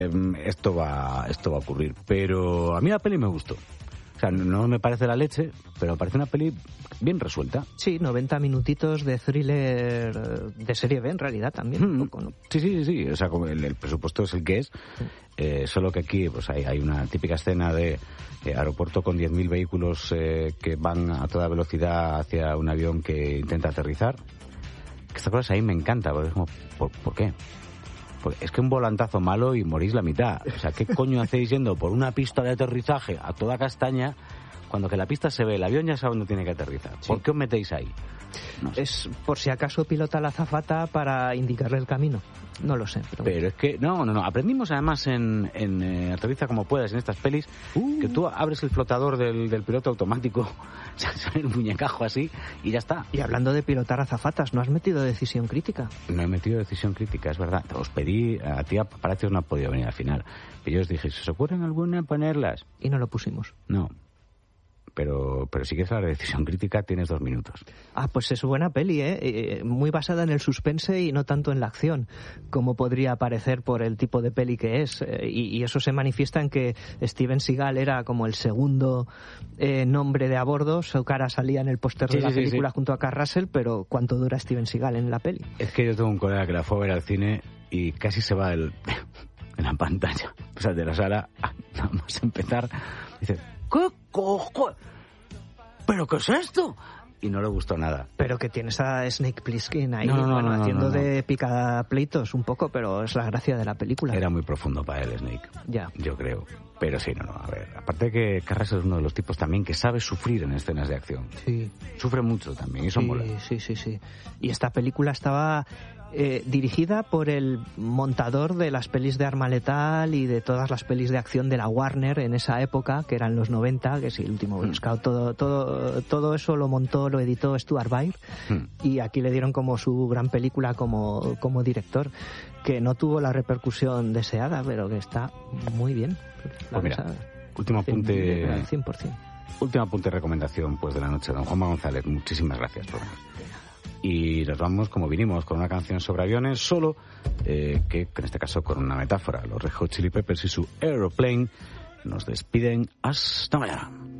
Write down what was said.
esto va a ocurrir. Pero a mí la peli me gustó. O sea, no me parece la leche, pero me parece una peli bien resuelta. Sí, 90 minutitos de thriller de serie B en realidad también. Un poco, ¿no? Sí. O sea, como el presupuesto es el que es. Solo que aquí pues hay una típica escena de aeropuerto con 10.000 vehículos que van a toda velocidad hacia un avión que intenta aterrizar. Esta cosa ahí me encanta, porque es como, ¿por qué? Porque es que un volantazo malo y morís la mitad. O sea, ¿qué coño hacéis yendo por una pista de aterrizaje a toda castaña cuando que la pista se ve, el avión ya sabe dónde tiene que aterrizar? Sí. ¿Por qué os metéis ahí? No sé. Es por si acaso pilota la azafata para indicarle el camino. No lo sé. Pero es que, no. Aprendimos además en Aterriza como puedas, en estas pelis, que tú abres el flotador del piloto automático, sale el muñecajo así y ya está. Y hablando de pilotar azafatas, ¿no has metido decisión crítica? No he metido decisión crítica, es verdad. Os pedí, a ti parece que no ha podido venir al final. Pero yo os dije, ¿se os ocurren alguna ponerlas? Y no lo pusimos. No. Pero si quieres la decisión crítica tienes 2 minutos. Pues es buena peli, muy basada en el suspense y no tanto en la acción, como podría parecer por el tipo de peli que es. Y eso se manifiesta en que Steven Seagal era como el segundo nombre de a bordo. Su cara salía en el póster de la película junto a Kurt Russell, pero ¿cuánto dura Steven Seagal en la peli? Es que yo tengo un colega que la fue a ver al cine y casi se va en la pantalla, o sea, de la sala, nada más empezar, dice, ¿qué cojo? ¿Pero qué es esto? Y no le gustó nada. Pero que tienes a Snake Plissken ahí, haciendo de picapleitos un poco, pero es la gracia de la película. Era muy profundo para él, Snake. Ya. Yo creo. Pero sí, a ver. Aparte de que Carras es uno de los tipos también que sabe sufrir en escenas de acción. Sí. Sufre mucho también, y eso mola. Sí. Y esta película estaba dirigida por el montador de las pelis de Arma Letal y de todas las pelis de acción de la Warner en esa época, que eran los 90, que sí, el último Boy Scout, todo eso lo montó, lo editó Stuart Baird, y aquí le dieron como su gran película como director, que no tuvo la repercusión deseada, pero que está muy bien. Pues mira, último apunte... 100%. Último apunte de recomendación pues de la noche, don Juanma González, muchísimas gracias por venir. Y nos vamos como vinimos, con una canción sobre aviones, solo que en este caso con una metáfora. Los Red Hot Chili Peppers y su Aeroplane nos despiden hasta mañana.